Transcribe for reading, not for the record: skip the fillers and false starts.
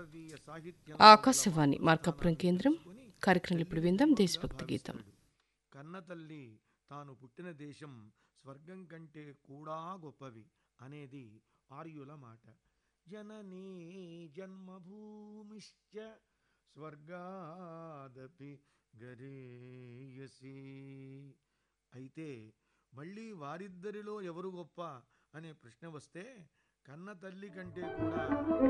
భారతీయ సాహిత్యంలో ఆకాశవాణి మార్కాపురం కేంద్రం కార్యక్రమంలో ఇప్పుడు విందాం దేశభక్తి గీతం. కన్న తల్లి తాను పుట్టిన దేశం స్వర్గం కంటే కూడా గొప్పవి అనేది ఆర్యుల మాట. జననీ జన్మభూమిశ్చ స్వర్గాదపి గరీయసి. అయితే మళ్ళీ వారిద్దరిలో ఎవరు గొప్ప అనే ప్రశ్న వస్తే కన్న తల్లి కంటే కూడా